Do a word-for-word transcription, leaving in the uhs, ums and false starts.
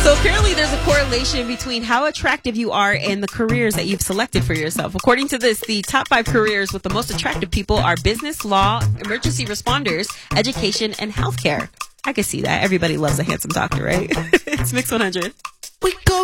So apparently there's a correlation between how attractive you are and the careers that you've selected for yourself. According to this, the top five careers with the most attractive people are business, law, emergency responders, education, and healthcare. I can see that. Everybody loves a handsome doctor, right? It's Mix one hundred. We go